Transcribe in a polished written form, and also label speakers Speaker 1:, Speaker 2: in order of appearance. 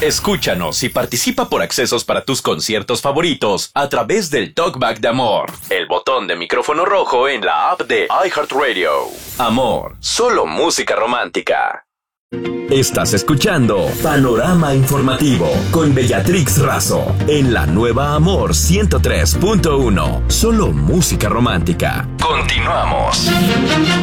Speaker 1: Escúchanos y participa por accesos para tus conciertos favoritos a través del Talkback de Amor, el botón de micrófono rojo en la app de iHeartRadio. Amor, solo música romántica. Estás escuchando Panorama Informativo con Bellatrix Razo en la nueva Amor 103.1. Solo música romántica. Continuamos.